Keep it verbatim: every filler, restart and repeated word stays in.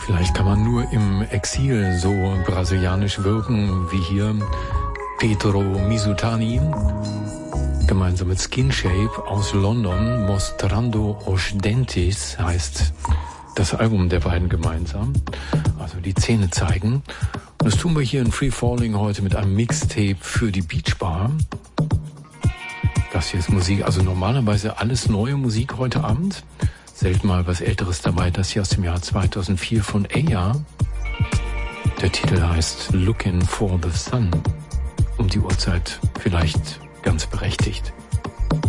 Vielleicht kann man nur im Exil so brasilianisch wirken wie hier Pedro Misutani, gemeinsam mit Skin Shape aus London. Mostrando os Dentes heißt das Album der beiden gemeinsam, also die Zähne zeigen. Und das tun wir hier in Free Falling heute mit einem Mixtape für die Beach Bar. Das hier ist Musik, also normalerweise alles neue Musik heute Abend. Selten mal was Älteres dabei, das hier aus dem Jahr zweitausendvier von Aya. Der Titel heißt Looking for the Sun. Um die Uhrzeit vielleicht ganz berechtigt.